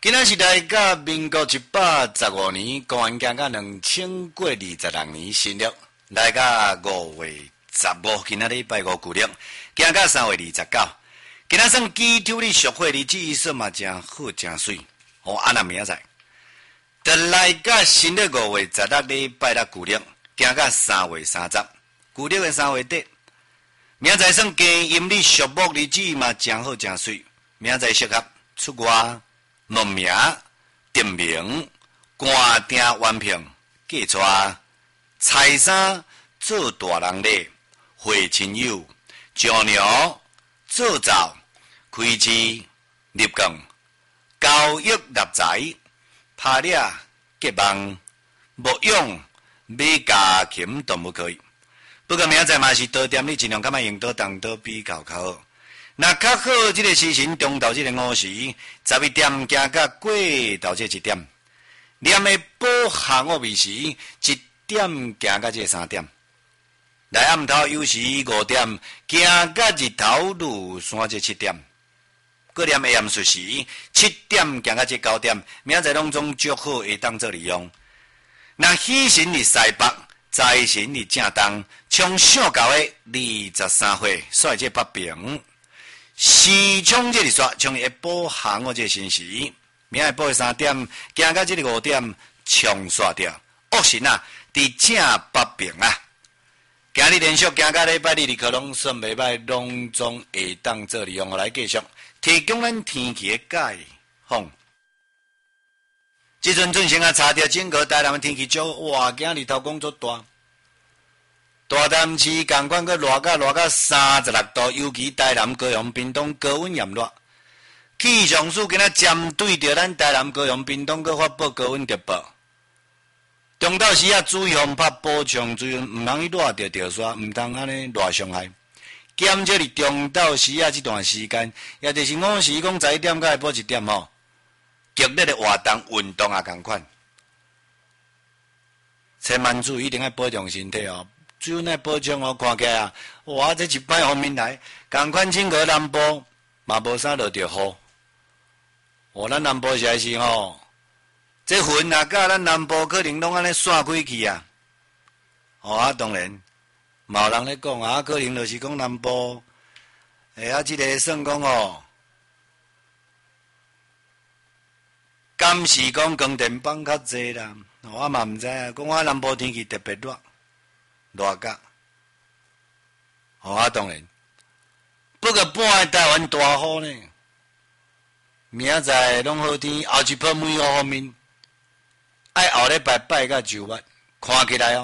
今仔是来到民国115年，公元行到2022年新历，来到5月15，今仔礼拜五旧历，行到3月29。今仔算基督历俗会日子算嘛真好真水，安那明仔就来到新历5月16礼拜六旧历，行到3月30，旧历的3月底。明仔算基阴历俗木日子嘛真好真水，明仔适合出外。问名、定名、官定完聘、嫁娶、财产、做大人咧、会亲友、招鸟、做灶、开支、入贡、交易立财、拍掠、结盟、牧养、买家禽都不可以。不过明仔嘛是多点，你尽量较莫用到当到比较好。那较好，这个时辰中昼这个午时，11点行到过昼这1点，念的宝下午未时1点行到这3点，来暗头有时5点行到日头入山这7点，过念下暗戌时7点行到这9点，明仔拢总足好会当做利用。那喜神日西北，财神日正东，从上到的23岁，率这北平。时冲这日煞，从下晡下午这辰时，明下晡3点，行到这个5点，冲煞掉。恶神啊，伫正北平啊。今日连续行到礼拜日课拢算袂歹，拢总会当做利用来继续提供咱天气的解放。即阵准先啊查着整个台南的天气足哇，今日头讲足大。大潭市共款个热到36度，尤其台南、高雄、屏东高温炎热。气象署今仔针对着咱台南、高雄、屏东，佮发布高温特报。中昼时啊，注意风拍补充水分，毋通去热着着煞，毋通安尼热伤害。兼这伫中昼时啊，这段时间，也就是午时讲11点到下晡1点吼，剧烈的活动、运动啊共款，千万注意，一定要保重身体哦。只有那保障哦，看起来啊，哇，这一摆方面来，共款整个南部嘛无啥落着雨。咱南部实在是吼，这云啊，甲咱南部可能拢安尼散开去啊。当然，嘛有人咧讲啊，可能就是讲南部，这个算讲敢是讲光电棒较济啦。我嘛毋知啊，讲南部天气特别热。热甲，当然，不过半个台湾大雨呢，明仔拢好天，后一波梅雨方面，爱后礼拜拜到9月，看起来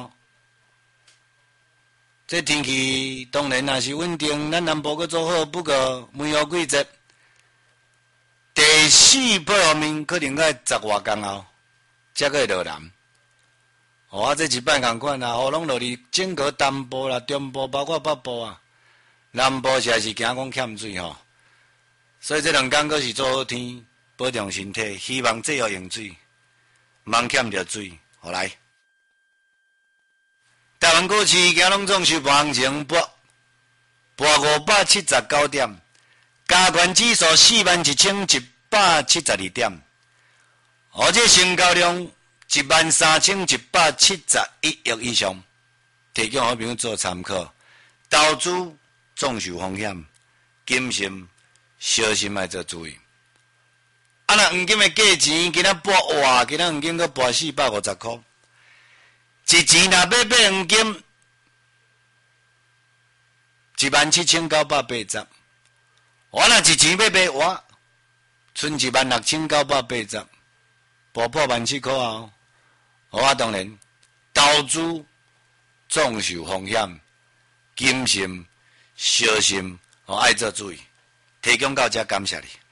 这天气当然也是稳定，咱南部佫做好，不过梅雨季节，第4波方面可能在10外工后，才会落南。这一摆共款啊，雨拢落伫整个东部啦、中部，包括北部啊，南部实在是惊讲欠水吼，所以这2天佫是做好天，保重身体，希望节约用水，茫欠着水，来。台湾股市今拢总收盘行情破579点，加权指数41172点，这成交量。13171亿以上，提供好朋友做参考。投资总受风险，谨慎小心要做注意。那黄金的价钱今仔破哇，今仔黄金佫破450块，一钱若要买黄金17980，我若一钱要买我，剩16980，破17000块啊！当然，投资总受风险，谨慎小心，爱做注意。提供到这，感谢你。